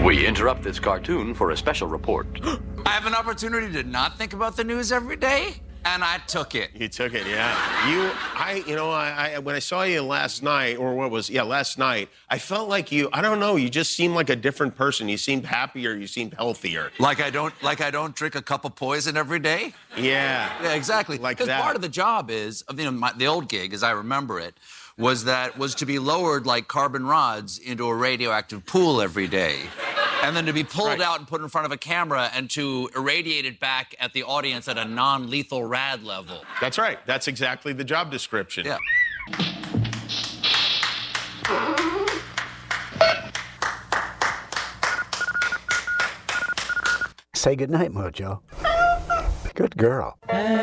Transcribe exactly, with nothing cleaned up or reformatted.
We interrupt this cartoon for a special report. I have an opportunity to not think about the news every day, and I took it. You took it, yeah. You, I, you know, I, I, when I saw you last night, or what was, yeah, last night, I felt like you, I don't know, you just seemed like a different person. You seemed happier, you seemed healthier. Like I don't, like I don't drink a cup of poison every day? Yeah. Yeah, exactly. Like Because that. part of the job is, you know, my, the old gig, as I remember it, was that was to be lowered like carbon rods into a radioactive pool every day. And then to be pulled Right. out and put in front of a camera and to irradiate it back at the audience at a non-lethal rad level. That's right. That's exactly the job description. Yeah. Say goodnight, Mojo. Good girl.